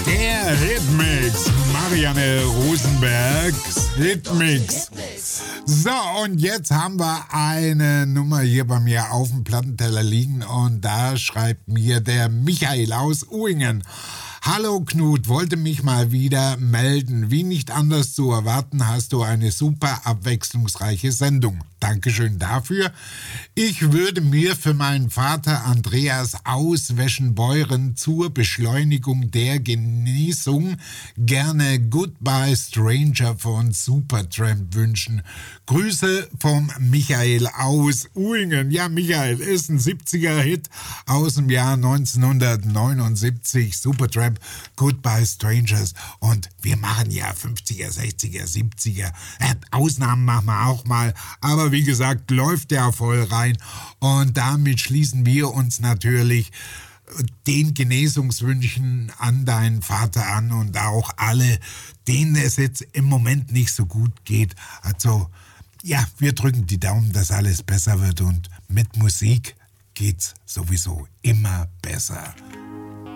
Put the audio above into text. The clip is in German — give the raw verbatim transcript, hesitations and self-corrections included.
Der Hitmix, Marianne Rosenbergs Hitmix. So, und jetzt haben wir eine Nummer hier bei mir auf dem Plattenteller liegen und da schreibt mir der Michael aus Uhingen. Hallo Knut, wollte mich mal wieder melden. Wie nicht anders zu erwarten, hast du eine super abwechslungsreiche Sendung. Dankeschön dafür. Ich würde mir für meinen Vater Andreas aus Weschenbeuren zur Beschleunigung der Genesung gerne Goodbye Stranger von Supertramp wünschen. Grüße vom Michael aus Uhingen. Ja, Michael ist ein siebziger-Hit aus dem Jahr neunzehnhundertneunundsiebzig. Supertramp, Goodbye Strangers. Und wir machen ja fünfziger, sechziger, siebziger. Äh, Ausnahmen machen wir auch mal, aber wie gesagt, läuft der voll rein. Und damit schließen wir uns natürlich den Genesungswünschen an deinen Vater an und auch alle, denen es jetzt im Moment nicht so gut geht. Also, ja, wir drücken die Daumen, dass alles besser wird und mit Musik geht's sowieso immer besser.